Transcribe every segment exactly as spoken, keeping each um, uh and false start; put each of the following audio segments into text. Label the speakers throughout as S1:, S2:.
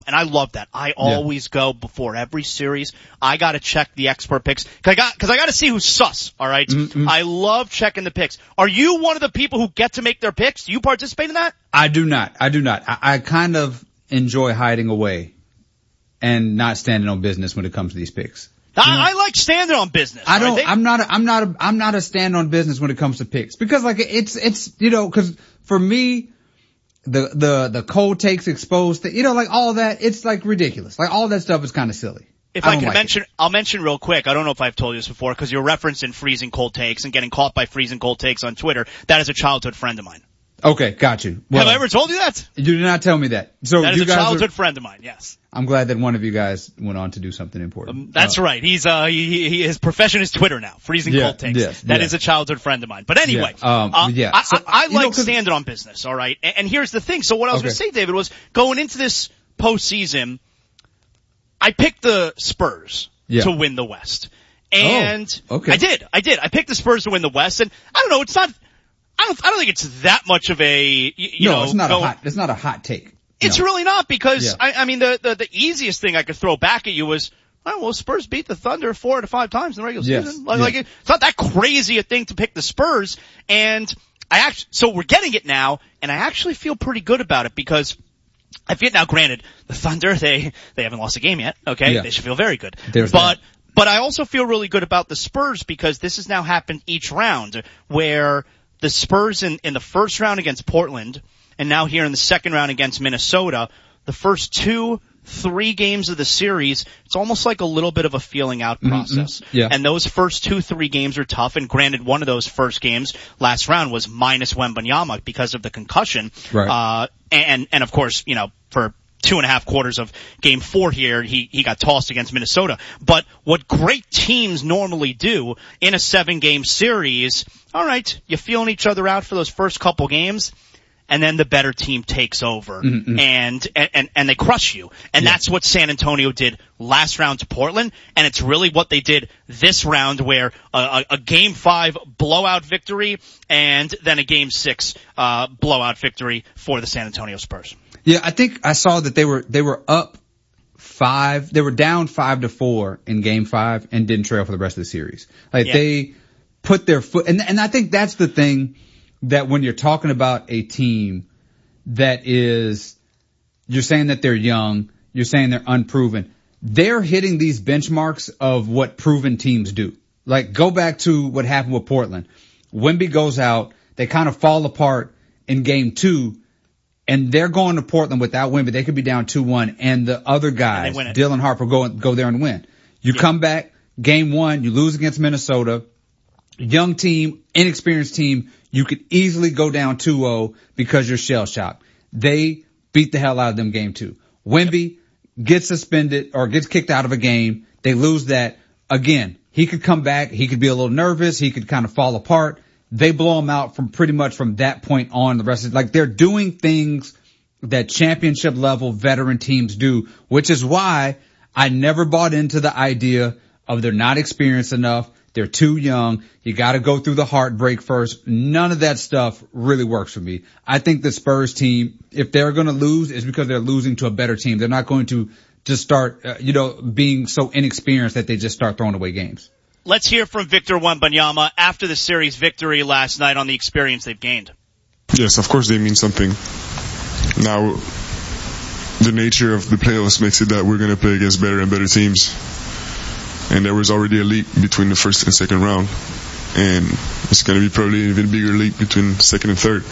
S1: and I love that. I always yeah. go before every series. I got to check the expert picks because I got because I got to see who's sus. All right, mm-hmm. I love checking the picks. Are you one of the people who get to make their picks? Do you participate in that?
S2: I do not. I do not. I, I kind of enjoy hiding away and not standing on business when it comes to these picks.
S1: I, you know, I like standing on business.
S2: I don't. Right? I'm not. A, I'm not. A, I'm not a stand on business when it comes to picks because like it's it's you know because for me. The, the, the cold takes exposed, th- you know, like all that, it's like ridiculous. Like all that stuff is kind of silly.
S1: If I, I can
S2: like
S1: mention,
S2: it.
S1: I'll mention real quick. I don't know if I've told you this before because you're referencing freezing cold takes and getting caught by freezing cold takes on Twitter. That is a childhood friend of mine.
S2: Okay, got you. Well,
S1: have I ever told you that?
S2: You did not tell me that. So
S1: that is
S2: you
S1: a
S2: guys
S1: childhood
S2: are,
S1: friend of mine. Yes.
S2: I'm glad that one of you guys went on to do something important.
S1: Um, that's uh, right. He's uh he, he his profession is Twitter now. Freezing
S2: yeah,
S1: cold takes.
S2: Yes,
S1: that
S2: yes.
S1: is a childhood friend of mine. But anyway,
S2: yeah. Um,
S1: uh,
S2: yeah.
S1: I,
S2: so,
S1: I, I like
S2: know,
S1: standing on business. All right. And, and here's the thing. So what I was
S2: okay.
S1: going to say, David, was going into this postseason, I picked the Spurs
S2: yeah.
S1: to win the West, and
S2: oh, okay.
S1: I did. I did. I picked the Spurs to win the West, and I don't know. It's not. I don't. I don't think it's that much of a. You, you
S2: no,
S1: know,
S2: it's not
S1: going,
S2: a hot. It's not a hot take.
S1: It's
S2: no.
S1: really not because
S2: yeah.
S1: I, I mean the, the the easiest thing I could throw back at you was, oh, well, Spurs beat the Thunder four out of five times in the regular
S2: yes.
S1: season. Like,
S2: yeah.
S1: like it's not that crazy a thing to pick the Spurs, and I actually so we're getting it now, and I actually feel pretty good about it because I feel now. Granted, the Thunder they they haven't lost a game yet. Okay,
S2: yeah.
S1: they should feel very good.
S2: There's
S1: but.
S2: That.
S1: But I also feel really good about the Spurs because this has now happened each round where the Spurs in, in the first round against Portland and now here in the second round against Minnesota, the first two, three games of the series, it's almost like a little bit of a feeling out process.
S2: Mm-hmm. Yeah.
S1: And those first two, three games are tough. And granted, one of those first games last round was minus Wembanyama because of the concussion.
S2: Right.
S1: Uh, and, and of course, you know, for two and a half quarters of game four here, he, he got tossed against Minnesota. But what great teams normally do in a seven game series, all right, you're feeling each other out for those first couple games, and then the better team takes over
S2: mm-hmm.
S1: and, and, and they crush you. And
S2: yeah.
S1: that's what San Antonio did last round to Portland, and it's really what they did this round where a, a, a game five blowout victory and then a game six, uh, blowout victory for the San Antonio Spurs.
S2: Yeah, I think I saw that they were they were up five. They were down five to four in game five and didn't trail for the rest of the series. Like
S1: yeah.
S2: they put their foot, and and I think that's the thing that when you're talking about a team that is, you're saying that they're young, you're saying they're unproven. They're hitting these benchmarks of what proven teams do. Like go back to what happened with Portland. Wemby goes out, they kind of fall apart in game two. And they're going to Portland without Wemby. They could be down two one, and the other guys, Dylan Harper, go go there and win. You yeah. come back, game one, you lose against Minnesota. Young team, inexperienced team. You could easily go down two oh because you're shell-shocked. They beat the hell out of them game two. Wemby yep. gets suspended or gets kicked out of a game. They lose that. Again, he could come back. He could be a little nervous. He could kind of fall apart. They blow them out from pretty much from that point on. The rest of like they're doing things that championship level veteran teams do, which is why I never bought into the idea of they're not experienced enough. They're too young. You got to go through the heartbreak first. None of that stuff really works for me. I think the Spurs team, if they're going to lose, is because they're losing to a better team. They're not going to just start, uh, you know, being so inexperienced that they just start throwing away games.
S1: Let's hear from Victor Wembanyama after the series victory last night on the experience they've gained.
S3: Yes, of course they mean something. Now, the nature of the playoffs makes it that we're going to play against better and better teams. And there was already a leap between the first and second round. And it's going to be probably an even bigger leap between second and third.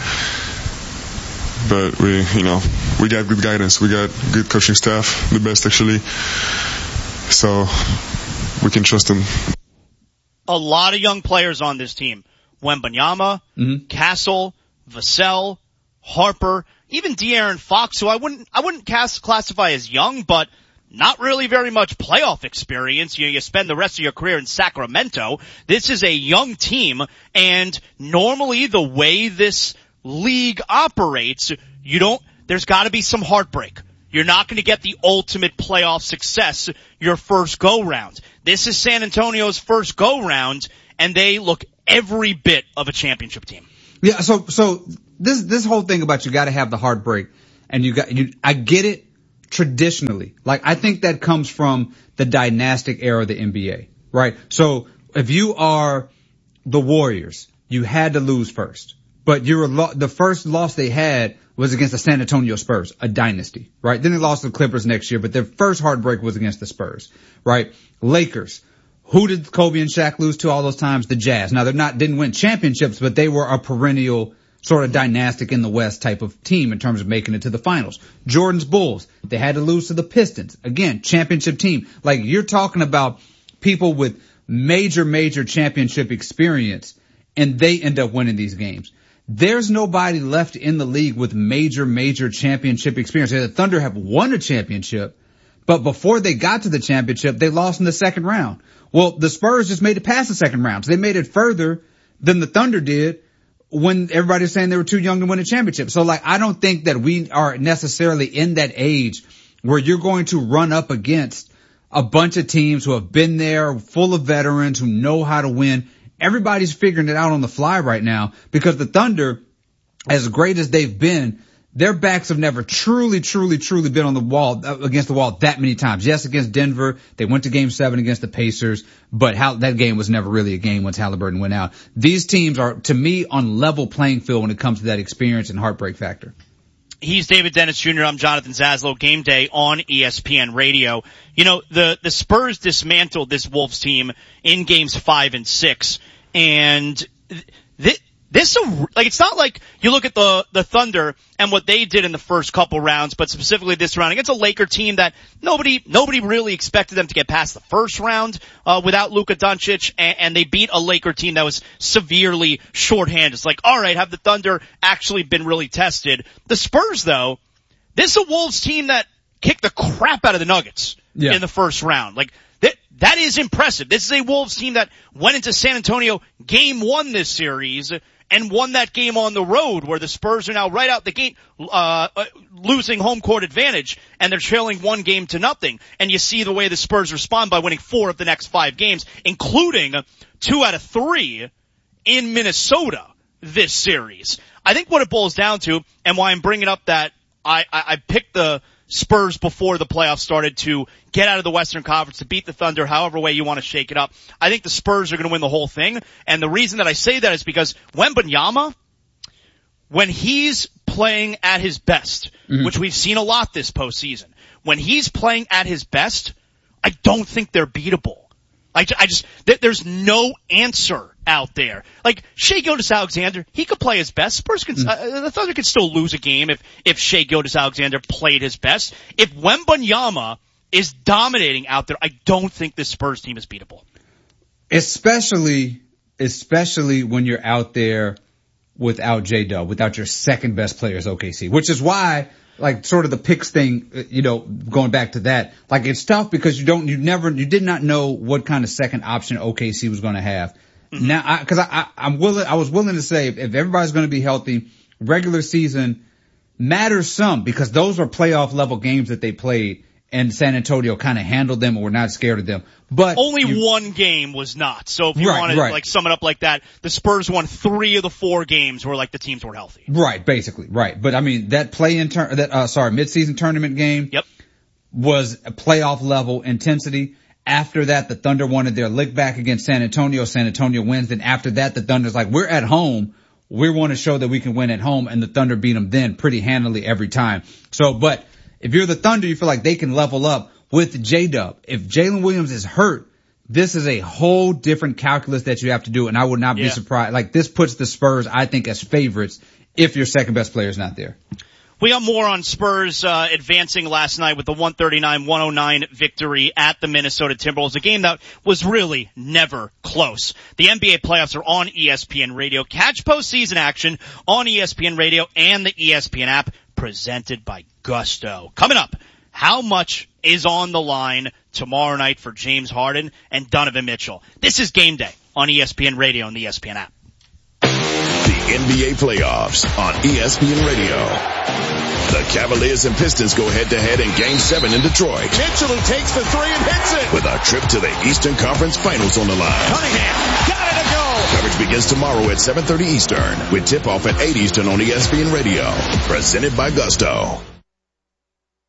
S3: But we, you know, we got good guidance. We got good coaching staff, the best actually. So we can trust them.
S1: A lot of young players on this team. Wembanyama,
S2: mm-hmm.
S1: Castle, Vassell, Harper, even De'Aaron Fox, who I wouldn't, I wouldn't cast, classify as young, but not really very much playoff experience. You, you spend the rest of your career in Sacramento. This is a young team, and normally the way this league operates, you don't, there's gotta be some heartbreak. You're not going to get the ultimate playoff success your first go-round. This is San Antonio's first go-round, and they look every bit of a championship team.
S2: Yeah, so so this this whole thing about you got to have the heartbreak, and you got you. I get it traditionally. Like, I think that comes from the dynastic era of the N B A, right? So if you are the Warriors, you had to lose first. But you were lo- the first loss they had was against the San Antonio Spurs, a dynasty, right? Then they lost to the Clippers next year, but their first heartbreak was against the Spurs, right? Lakers. Who did Kobe and Shaq lose to all those times? The Jazz. Now, they're not, didn't win championships, but they were a perennial sort of dynastic in the West type of team in terms of making it to the finals. Jordan's Bulls. They had to lose to the Pistons. Again, championship team. Like, you're talking about people with major, major championship experience, and they end up winning these games. There's nobody left in the league with major, major championship experience. The Thunder have won a championship, but before they got to the championship, they lost in the second round. Well, the Spurs just made it past the second round. So they made it further than the Thunder did when everybody's saying they were too young to win a championship. So, like, I don't think that we are necessarily in that age where you're going to run up against a bunch of teams who have been there, full of veterans who know how to win. Everybody's figuring it out on the fly right now because the Thunder, as great as they've been, their backs have never truly, truly, truly been on the wall, against the wall that many times. Yes, against Denver, they went to game seven against the Pacers, but how, that game was never really a game once Halliburton went out. These teams are, to me, on level playing field when it comes to that experience and heartbreak factor.
S1: He's David Dennis Junior I'm Jonathan Zaslow. Game day on E S P N Radio. You know, the, the Spurs dismantled this Wolves team in games five and six. And th- this, like, it's not like you look at the, the Thunder and what they did in the first couple rounds, but specifically this round against a Laker team that nobody, nobody really expected them to get past the first round, uh, without Luka Doncic, and, and they beat a Laker team that was severely shorthanded. It's like, alright, have the Thunder actually been really tested? The Spurs, though, this is a Wolves team that kicked the crap out of the Nuggets yeah. in the first round. Like, that, that is impressive. This is a Wolves team that went into San Antonio game one this series and won that game on the road, where the Spurs are now right out the gate, uh, losing home court advantage, and they're trailing one game to nothing. And you see the way the Spurs respond by winning four of the next five games, including two out of three in Minnesota this series. I think what it boils down to, and why I'm bringing up that I, I, I picked the Spurs before the playoffs started to get out of the Western Conference, to beat the Thunder, however way you want to shake it up. I think the Spurs are going to win the whole thing. And the reason that I say that is because Wembanyama, when he's playing at his best, mm-hmm. which we've seen a lot this postseason, when he's playing at his best, I don't think they're beatable. I, I just, there's no answer out there. Like, Shai Gilgeous-Alexander, he could play his best. Spurs can, mm. uh, the Thunder could still lose a game if, if Shai Gilgeous-Alexander played his best. If Wembanyama is dominating out there, I don't think this Spurs team is beatable.
S2: Especially, especially when you're out there without J-Dub, without your second best player as O K C, which is why, like, sort of the picks thing, you know, going back to that, like, it's tough because you don't, you never, you did not know what kind of second option O K C was going to have. Mm-hmm. Now, I, cause I, I, I'm willing, I was willing to say if, if everybody's going to be healthy, regular season matters some because those are playoff level games that they played, and San Antonio kind of handled them and were not scared of them. But
S1: only
S2: you,
S1: one game was not. So if you
S2: right,
S1: want to
S2: right.
S1: like sum it up like that, the Spurs won three of the four games where like the teams were healthy.
S2: Right, basically, right. But I mean, that play-in turn, that uh, sorry, mid-season tournament game,
S1: yep,
S2: was a playoff level intensity. After that, the Thunder wanted their lick back against San Antonio. San Antonio wins. Then after that, the Thunder's like, we're at home. We want to show that we can win at home, and the Thunder beat them then pretty handily every time. So, but if you're the Thunder, you feel like they can level up with J-Dub. If Jalen Williams is hurt, this is a whole different calculus that you have to do, and I would not yeah. be surprised. Like, this puts the Spurs, I think, as favorites if your second best player is not there.
S1: We got more on Spurs uh, advancing last night with the one thirty-nine one oh nine victory at the Minnesota Timberwolves, a game that was really never close. The N B A playoffs are on E S P N Radio. Catch postseason action on E S P N Radio and the E S P N app, presented by Gusto. Coming up, how much is on the line tomorrow night for James Harden and Donovan Mitchell? This is Game Day on E S P N Radio and the E S P N app.
S4: The N B A playoffs on E S P N Radio. The Cavaliers and Pistons go head-to-head in Game seven in Detroit.
S5: Mitchell, who takes the three and hits it.
S4: With a trip to the Eastern Conference Finals on the line.
S5: Cunningham, got it to go.
S4: Coverage begins tomorrow at seven thirty Eastern with tip-off at eight Eastern on E S P N Radio. Presented by Gusto.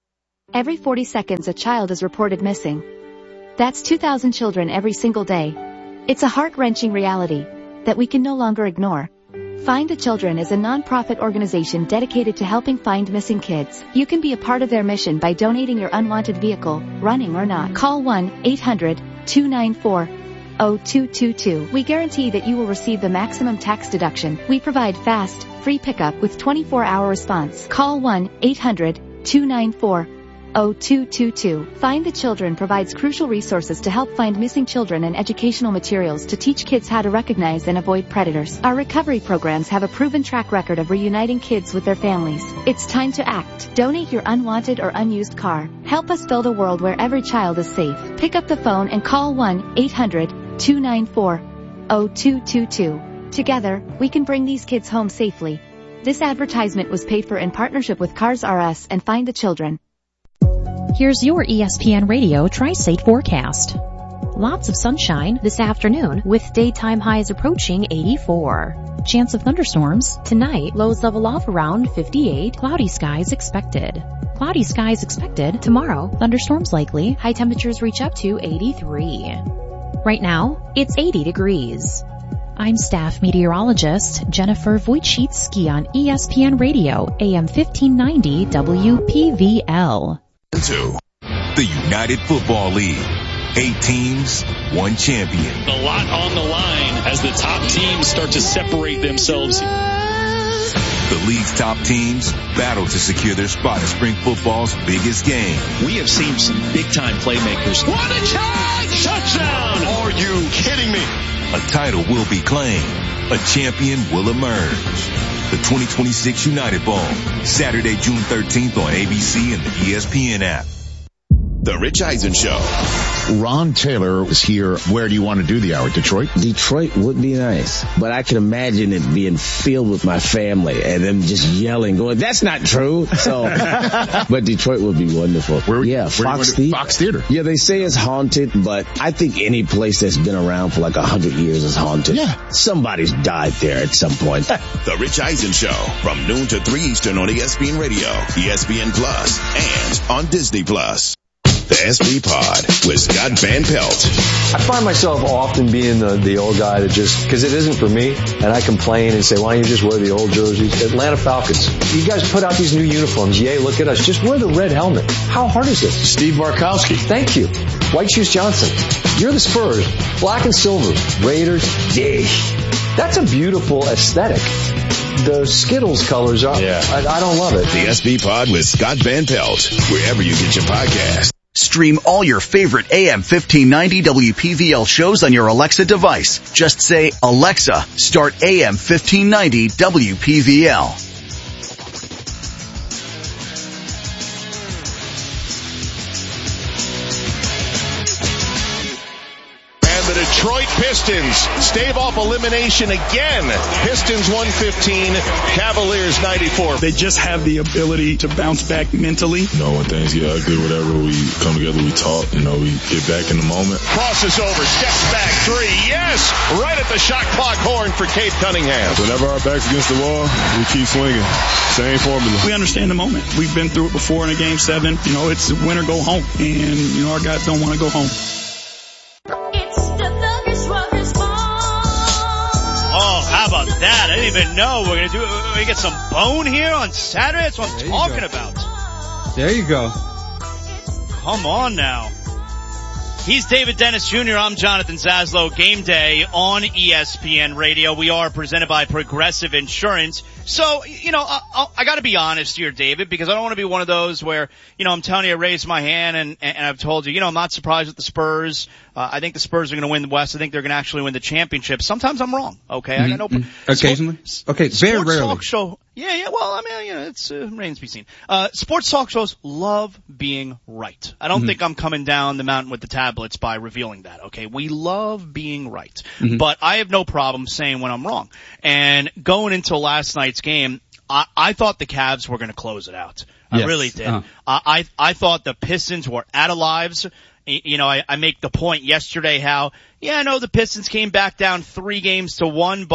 S6: Every forty seconds a child is reported missing. That's two thousand children every single day. It's a heart-wrenching reality that we can no longer ignore. Find the Children is a non-profit organization dedicated to helping find missing kids. You can be a part of their mission by donating your unwanted vehicle, running or not. Call one eight hundred two nine four zero two two two. We guarantee that you will receive the maximum tax deduction. We provide fast, free pickup with twenty-four hour response. Call one eight hundred two nine four zero two two two. Find the Children provides crucial resources to help find missing children and educational materials to teach kids how to recognize and avoid predators. Our recovery programs have a proven track record of reuniting kids with their families. It's time to act. Donate your unwanted or unused car. Help us build a world where every child is safe. Pick up the phone and call one eight hundred two nine four zero two two two. Together, we can bring these kids home safely. This advertisement was paid for in partnership with Cars R Us and Find the Children.
S7: Here's your E S P N Radio Tri-State forecast. Lots of sunshine this afternoon with daytime highs approaching eighty-four. Chance of thunderstorms tonight, lows level off around fifty-eight. Cloudy skies expected. Cloudy skies expected tomorrow. Thunderstorms likely. High temperatures reach up to eighty-three. Right now, it's eighty degrees. I'm staff meteorologist Jennifer Wojcicki on E S P N Radio, A M fifteen ninety W P V L.
S8: To the United Football League. Eight teams, one champion.
S9: A lot on the line as the top teams start to separate themselves.
S8: The league's top teams battle to secure their spot at spring football's biggest game.
S9: We have seen some big-time playmakers. What a charge! Touchdown!
S5: Are you kidding me?
S8: A title will be claimed. A champion will emerge. The twenty twenty-six United Bowl, Saturday, June thirteenth on A B C and the E S P N app.
S4: The Rich Eisen Show.
S10: Ron Taylor is here. Where do you want to do the hour? Detroit?
S11: Detroit would be nice, but I can imagine it being filled with my family and them just yelling, going, that's not true. So, but Detroit would be wonderful.
S10: Where,
S11: yeah,
S10: where
S11: Fox Theater.
S10: Fox Theater.
S11: Yeah, they say it's haunted, but I think any place that's been around for like a hundred years is haunted.
S10: Yeah.
S11: Somebody's died there at some point.
S4: The Rich Eisen Show from noon to three Eastern on E S P N Radio, E S P N Plus, and on Disney Plus. The S B Pod with Scott Van Pelt.
S12: I find myself often being the, the old guy that just, because it isn't for me, and I complain and say, why don't you just wear the old jerseys? Atlanta Falcons. You guys put out these new uniforms. Yay, look at us. Just wear the red helmet. How hard is this?
S10: Steve Barkowski.
S12: Thank you. White Shoes Johnson. You're the Spurs. Black and silver. Raiders. Dig. That's a beautiful aesthetic. The Skittles colors are, yeah. I, I don't love it.
S4: The S B Pod with Scott Van Pelt, wherever you get your podcast.
S13: Stream all your favorite A M fifteen ninety W P V L shows on your Alexa device. Just say, Alexa, start A M fifteen ninety W P V L.
S5: The Detroit Pistons stave off elimination again. Pistons one fifteen, Cavaliers ninety-four.
S14: They just have the ability to bounce back mentally.
S15: You know, when things get ugly, whatever, we come together, we talk, you know, we get back in the moment.
S5: Crosses over, steps back, three, yes! Right at the shot clock horn for Cade Cunningham.
S15: Whenever our back's against the wall, we keep swinging. Same formula.
S14: We understand the moment. We've been through it before in a game seven. You know, it's win or go home. And, you know, our guys don't want to go home.
S1: Oh, how about that? I didn't even know we're gonna do. We're gonna get some bone here on Saturday. That's what I'm talking about.
S2: There you go.
S1: Come on now. He's David Dennis Junior I'm Jonathan Zaslow. Game day on E S P N Radio. We are presented by Progressive Insurance. So, you know, I, I got to be honest here, David, because I don't want to be one of those where, you know, I'm telling you, I raised my hand and, and I've told you, you know, I'm not surprised with the Spurs. Uh, I think the Spurs are going to win the West. I think they're going to actually win the championship. Sometimes I'm wrong. Okay, mm-hmm. I got no.
S2: Mm-hmm. Occasionally.
S1: Sport,
S2: okay, very
S1: sports
S2: rarely.
S1: Talk show. Yeah, yeah. Well, I mean, you know, it's uh, remains to be seen. Uh, sports talk shows love being right. I don't mm-hmm. think I'm coming down the mountain with the tablets by revealing that. Okay, we love being right, mm-hmm. but I have no problem saying when I'm wrong. And going into last night's game, I, I thought the Cavs were going to close it out.
S2: Yes.
S1: I really did.
S2: Uh-huh.
S1: Uh, I I thought the Pistons were out of lives. You know, I, I make the point yesterday how, yeah, I know the Pistons came back down three games to one, but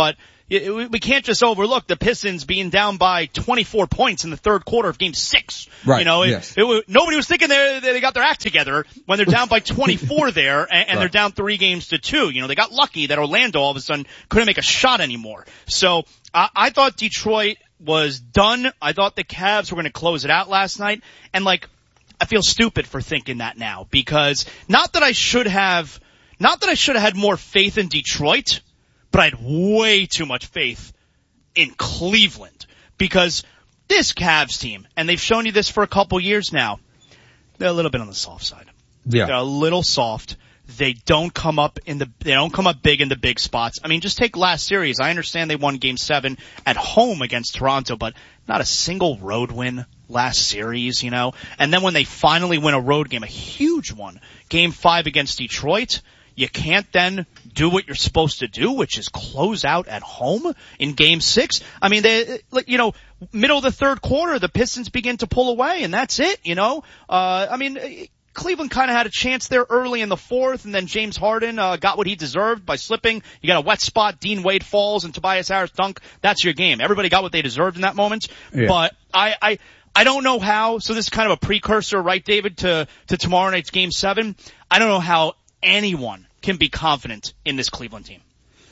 S1: we can't just overlook the Pistons being down by twenty-four points in the third quarter of Game Six.
S2: Right.
S1: You know, it,
S2: yes.
S1: it, it, nobody was thinking they they got their act together when they're down by twenty-four there, and, and right. they're down three games to two. You know, they got lucky that Orlando all of a sudden couldn't make a shot anymore. So I, I thought Detroit was done. I thought the Cavs were going to close it out last night, and like I feel stupid for thinking that now because not that I should have, not that I should have had more faith in Detroit. But I had way too much faith in Cleveland because this Cavs team, and they've shown you this for a couple years now, they're a little bit on the soft side.
S2: Yeah.
S1: They're a little soft. They don't come up in the, they don't come up big in the big spots. I mean, just take last series. I understand they won game seven at home against Toronto, but not a single road win last series, you know? And then when they finally win a road game, a huge one, game five against Detroit, you can't then do what you're supposed to do, which is close out at home in game six. I mean, they, you know, middle of the third quarter, the Pistons begin to pull away and that's it, you know? Uh, I mean, Cleveland kind of had a chance there early in the fourth, and then James Harden uh, got what he deserved by slipping. You got a wet spot, Dean Wade falls, and Tobias Harris dunk. That's your game. Everybody got what they deserved in that moment. Yeah. But I, I, I don't know how. So this is kind of a precursor, right, David, to to tomorrow night's game seven. I don't know how anyone can be confident in this Cleveland team.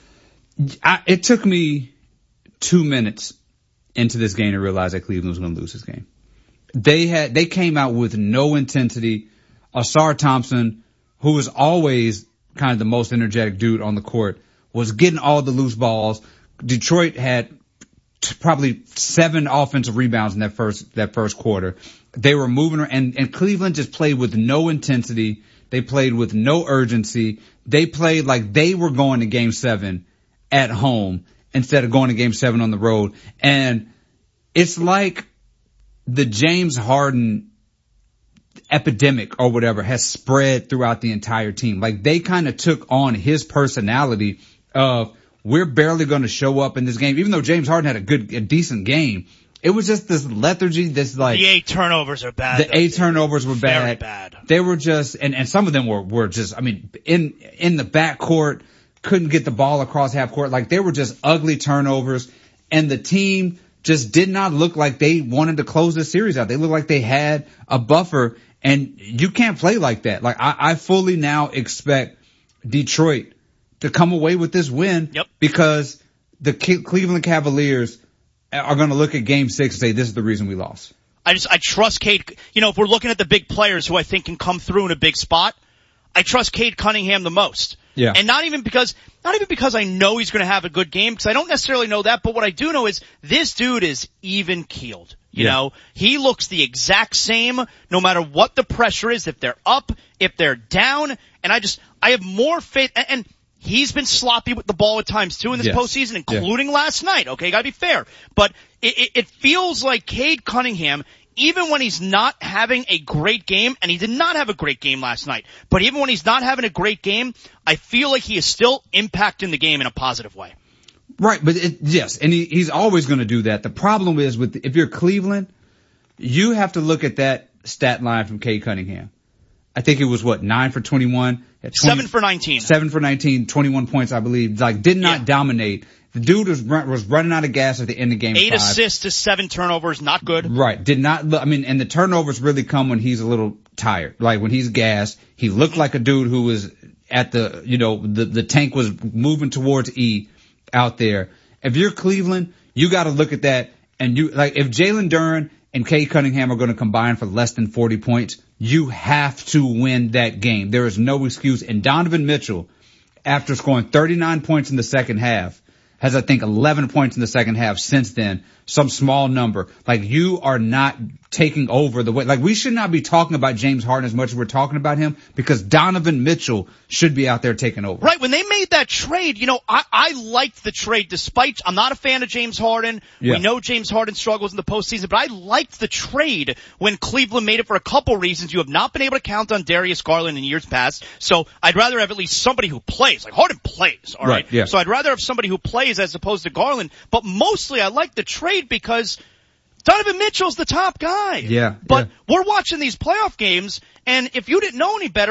S2: I, it took me two minutes into this game to realize that Cleveland was going to lose this game. They had they came out with no intensity. Ausar Thompson, who was always kind of the most energetic dude on the court, was getting all the loose balls. Detroit had t- probably seven offensive rebounds in that first that first quarter. They were moving, and, and Cleveland just played with no intensity. They played with no urgency. They played like they were going to Game Seven at home instead of going to Game Seven on the road. And it's like the James Harden epidemic or whatever has spread throughout the entire team. Like they kind of took on his personality of we're barely going to show up in this game, even though James Harden had a good, a decent game. It was just this lethargy, this like
S1: the eight turnovers are bad.
S2: The though, eight turnovers were bad.
S1: Very bad.
S2: They were just, and and some of them were were just. I mean, in in the backcourt, couldn't get the ball across half court. Like they were just ugly turnovers, and the team just did not look like they wanted to close the series out. They looked like they had a buffer. And you can't play like that. Like I, I fully now expect Detroit to come away with this win
S1: yep.
S2: because the Cleveland Cavaliers are going to look at Game Six and say this is the reason we lost.
S1: I just I trust Cade. You know, if we're looking at the big players who I think can come through in a big spot, I trust Cade Cunningham the most.
S2: Yeah.
S1: And not even because not even because I know he's going to have a good game, because I don't necessarily know that. But what I do know is this dude is even keeled. You yeah. know, he looks the exact same no matter what the pressure is, if they're up, if they're down. And I just, I have more faith. And, and he's been sloppy with the ball at times too in this yes. postseason, including yeah. last night. Okay, gotta be fair. But it, it, it feels like Cade Cunningham, even when he's not having a great game, and he did not have a great game last night, but even when he's not having a great game, I feel like he is still impacting the game in a positive way.
S2: Right, but it, yes, and he, he's always going to do that. The problem is with if you're Cleveland, you have to look at that stat line from Cade Cunningham. I think it was what nine for twenty-one,
S1: at twenty, seven for nineteen,
S2: seven for nineteen, twenty-one points, I believe. Like did not yeah. dominate. The dude was was running out of gas at the end of game
S1: Eight
S2: five.
S1: assists to seven turnovers, not good.
S2: Right, did not. I mean, and the turnovers really come when he's a little tired. Like when he's gassed, he looked like a dude who was at the, you know, the the tank was moving towards E. Out there. If you're Cleveland, you got to look at that, and you like if Jalen Duren and Cade Cunningham are going to combine for less than forty points, you have to win that game. There is no excuse. And Donovan Mitchell, after scoring thirty-nine points in the second half, has I think eleven points in the second half since then. Some small number. Like you are not taking over the way. Like we should not be talking about James Harden as much as we're talking about him because Donovan Mitchell should be out there taking over.
S1: Right. When they made that trade, you know, I, I liked the trade despite I'm not a fan of James Harden.
S2: Yeah.
S1: We know James Harden struggles in the postseason, but I liked the trade when Cleveland made it for a couple reasons. You have not been able to count on Darius Garland in years past. So I'd rather have at least somebody who plays. Like Harden plays. All right.
S2: right yeah.
S1: So I'd rather have somebody who plays as opposed to Garland. But mostly I like the trade because Donovan Mitchell's the top guy.
S2: Yeah.
S1: But
S2: yeah.
S1: we're watching these playoff games, and if you didn't know any better,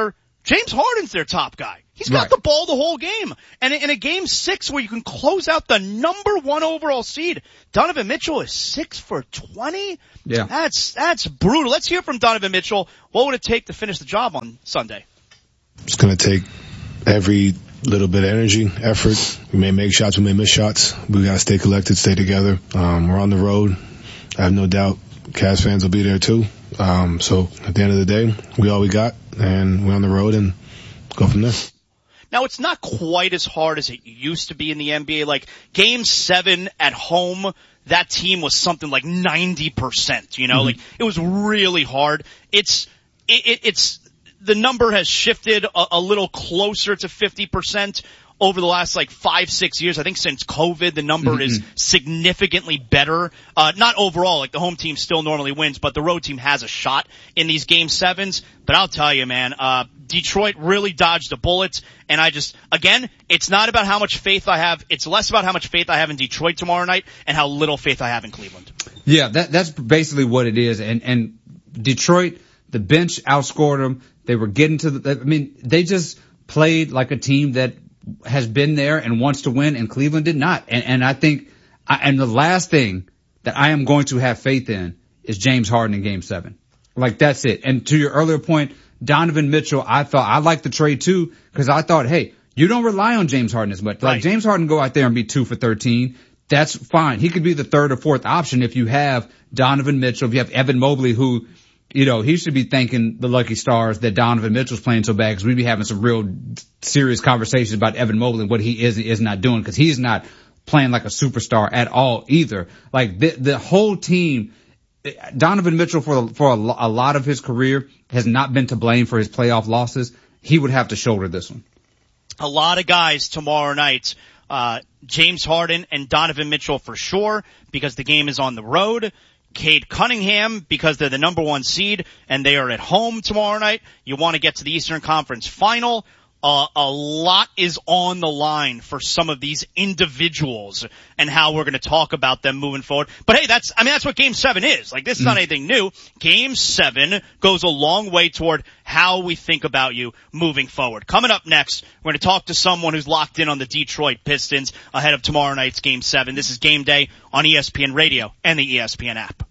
S1: James Harden's their top guy. He's got
S2: right.
S1: the ball the whole game. And in a game six where you can close out the number one overall seed, Donovan Mitchell is six for twenty.
S2: Yeah.
S1: That's, that's brutal. Let's hear from Donovan Mitchell. What would it take to finish the job on Sunday?
S16: It's going to take every little bit of energy, effort. We may make shots, we may miss shots. We got to stay collected, stay together. Um, we're on the road. I have no doubt Cavs fans will be there too. Um, so at the end of the day, we all we got, and we're on the road and go from there.
S1: Now, it's not quite as hard as it used to be in the N B A. Like, game seven at home, that team was something like ninety percent, you know? Mm-hmm. Like, it was really hard. It's, it, it, it's, the number has shifted a, a little closer to fifty percent over the last like five, six years. I think since COVID, the number mm-hmm. is significantly better. Uh, not overall, like the home team still normally wins, but the road team has a shot in these game sevens. But I'll tell you, man, uh, Detroit really dodged a bullet. And I just, again, it's not about how much faith I have. It's less about how much faith I have in Detroit tomorrow night and how little faith I have in Cleveland.
S2: Yeah, that, that's basically what it is. And, and Detroit, the bench outscored them. They were getting to the, I mean, they just played like a team that has been there and wants to win, and Cleveland did not. And, and I think, I, and the last thing that I am going to have faith in is James Harden in game seven. Like, that's it. And to your earlier point, Donovan Mitchell, I thought, I liked the trade too, because I thought, hey, you don't rely on James Harden as much. Like, right. James Harden go out there and be two for thirteen. That's fine. He could be the third or fourth option if you have Donovan Mitchell, if you have Evan Mobley, who, you know, he should be thanking the lucky stars that Donovan Mitchell's playing so bad, because we'd be having some real serious conversations about Evan Mobley and what he is and is not doing, because he's not playing like a superstar at all either. Like, the, the whole team, Donovan Mitchell for, for a, a lot of his career has not been to blame for his playoff losses. He would have to shoulder this one.
S1: A lot of guys tomorrow night, uh, James Harden and Donovan Mitchell for sure, because the game is on the road. Cade Cunningham, because they're the number one seed and they are at home tomorrow night. You want to get to the Eastern Conference Final. Uh, a lot is on the line for some of these individuals and how we're going to talk about them moving forward. But hey, that's, I mean, that's what game seven is. Like, this is not anything new. Game seven goes a long way toward how we think about you moving forward. Coming up next, we're going to talk to someone who's locked in on the Detroit Pistons ahead of tomorrow night's game seven. This is Game Day on E S P N Radio and the E S P N app.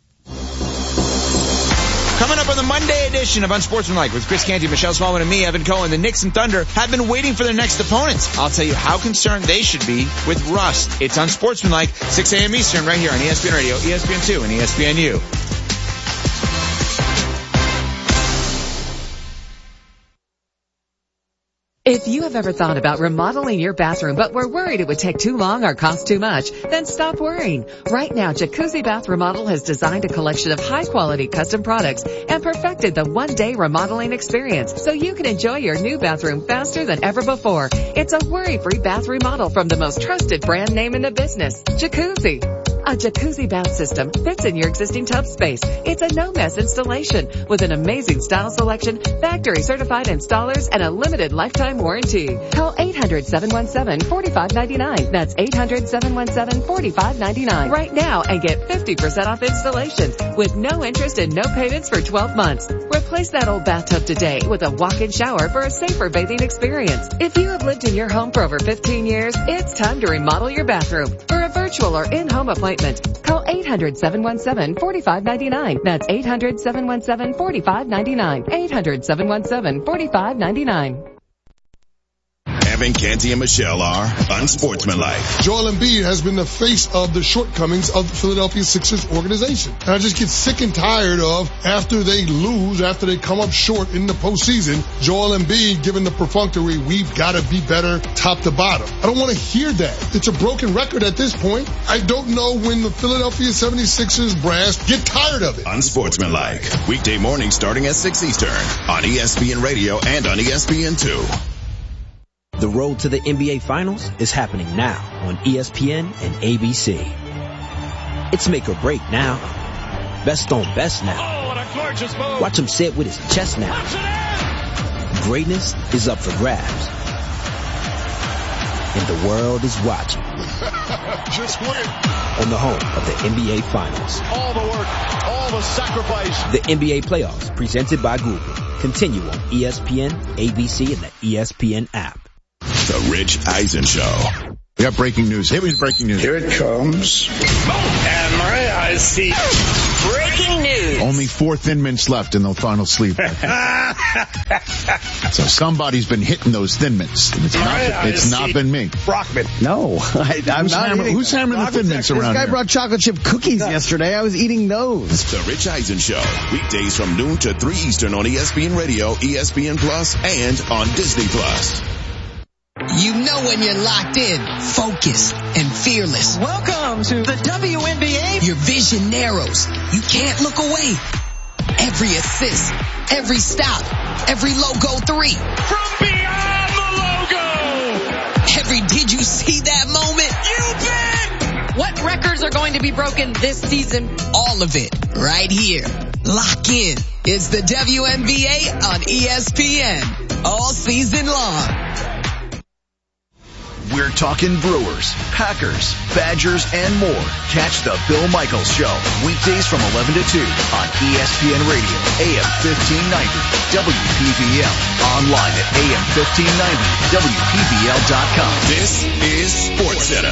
S17: Coming up on the Monday edition of Unsportsmanlike with Chris Canty, Michelle Smallman, and me, Evan Cohen, the Knicks and Thunder have been waiting for their next opponents. I'll tell you how concerned they should be with rust. It's Unsportsmanlike, six a.m. Eastern, right here on E S P N Radio, E S P N two, and E S P N U.
S18: If you have ever thought about remodeling your bathroom but were worried it would take too long or cost too much, then stop worrying. Right now, Jacuzzi Bath Remodel has designed a collection of high-quality custom products and perfected the one-day remodeling experience so you can enjoy your new bathroom faster than ever before. It's a worry-free bath remodel from the most trusted brand name in the business, Jacuzzi. A jacuzzi bath system fits in your existing tub space. It's a no-mess installation with an amazing style selection, factory-certified installers, and a limited lifetime warranty. Call eight hundred, seven one seven, four five nine nine. That's eight hundred, seven one seven, four five nine nine right now and get fifty percent off installations with no interest and no payments for twelve months. Replace that old bathtub today with a walk-in shower for a safer bathing experience. If you have lived in your home for over fifteen years, it's time to remodel your bathroom. For a virtual or in-home appointment, call eight hundred, seven one seven, four five nine nine. That's eight hundred, seven one seven, four five nine nine. eight hundred, seven one seven, four five nine nine.
S4: Evan Canty and Michelle are Unsportsmanlike.
S19: Joel Embiid has been the face of the shortcomings of the Philadelphia Sixers organization. And I just get sick and tired of, after they lose, after they come up short in the postseason, Joel Embiid giving the perfunctory, we've got to be better top to bottom. I don't want to hear that. It's a broken record at this point. I don't know when the Philadelphia seventy-sixers brass get tired of it.
S4: Unsportsmanlike. Weekday morning starting at six Eastern on E S P N Radio and on E S P N two.
S20: The road to the N B A Finals is happening now on E S P N and A B C. It's make or break now. Best on best now.
S9: Oh, what a gorgeous move.
S20: Watch him say it with his chest now. Greatness is up for grabs. And the world is watching.
S19: Just win.
S20: On the home of the N B A Finals.
S9: All the work, all the sacrifice.
S20: The N B A Playoffs, presented by Google. continue on E S P N, A B C, and the E S P N app.
S4: The Rich Eisen Show.
S10: We got breaking news. Here is breaking news.
S21: Here it comes. And my eyes see.
S22: Breaking news.
S10: Only four Thin Mints left in the final sleeve. So somebody's been hitting those Thin Mints. It's not, it's not been me.
S21: Brockman.
S23: No, I, I'm
S10: who's
S23: not
S10: hammer,
S23: eating.
S10: Who's hammering the Thin Mints around
S23: This guy
S10: here?
S23: brought chocolate chip cookies no. yesterday. I was eating those.
S4: The Rich Eisen Show. Weekdays from noon to three Eastern on E S P N Radio, E S P N Plus, and on Disney Plus.
S24: You know when you're locked in, focused, and fearless.
S22: Welcome to the W N B A.
S24: Your vision narrows. You can't look away. Every assist, every stop, every logo three.
S22: From beyond the logo.
S24: Every did you see that moment?
S22: You bet.
S25: What records are going to be broken this season?
S24: All of it, right here. Lock in. It's the W N B A on E S P N. All season long.
S13: We're talking Brewers, Packers, Badgers, and more. Catch the Bill Michaels Show, weekdays from eleven to two on E S P N Radio, A M fifteen ninety, W P V L, online at A M fifteen ninety, W P V L dot com.
S4: This is SportsCenter.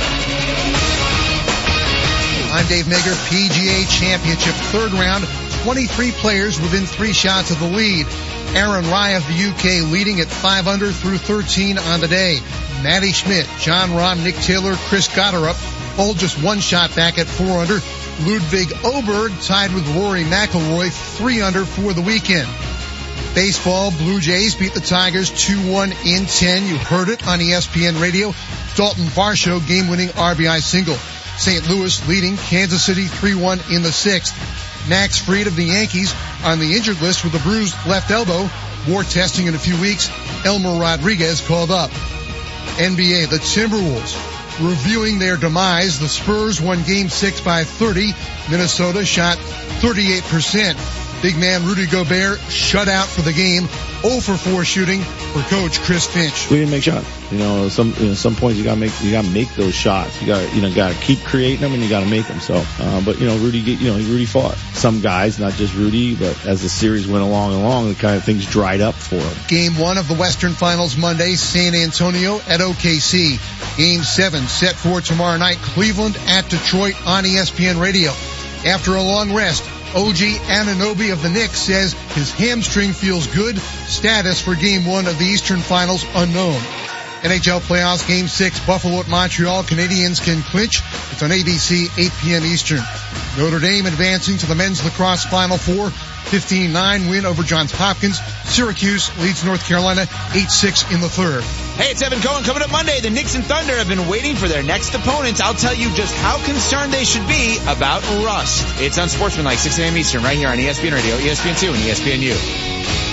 S26: I'm Dave Mager, P G A Championship third round, twenty-three players within three shots of the lead. Aaron Rai of the U K leading at five under through thirteen on the day. Matty Schmidt, John Rahm, Nick Taylor, Chris Gotterup, all just one shot back at four under. Ludwig Oberg tied with Rory McIlroy, three under for the weekend. Baseball, Blue Jays beat the Tigers two one in ten. You heard it on E S P N Radio. Dalton Varsho game-winning R B I single. Saint Louis leading Kansas City three one in the sixth. Max Fried of the Yankees on the injured list with a bruised left elbow. More testing in a few weeks. Elmer Rodriguez called up. N B A, the Timberwolves reviewing their demise. The Spurs won game six by thirty. Minnesota shot thirty-eight percent. Big man Rudy Gobert shut out for the game. zero for four shooting for coach Chris Finch.
S27: We didn't make shots. You know, some, you know, some points you gotta make, you gotta make those shots. You gotta, you know, gotta keep creating them and you gotta make them. So, uh, but you know, Rudy, you know, Rudy fought. Some guys, not just Rudy, but as the series went along and along, the kind of things dried up for him.
S26: Game one of the Western Finals Monday, San Antonio at O K C. Game seven set for tomorrow night, Cleveland at Detroit on E S P N Radio. After a long rest, O G Anunoby of the Knicks says his hamstring feels good. Status for game one of the Eastern Finals unknown. N H L playoffs game six, Buffalo at Montreal. Canadiens can clinch. It's on A B C, eight p.m. Eastern. Notre Dame advancing to the men's lacrosse Final Four. fifteen nine win over Johns Hopkins. Syracuse leads North Carolina eight six in the third.
S17: Hey, it's Evan Cohen. Coming up Monday, the Knicks and Thunder have been waiting for their next opponents. I'll tell you just how concerned they should be about rust. It's on Sportsmanlike, six a.m. Eastern, right here on E S P N Radio, E S P N two, and E S P N U.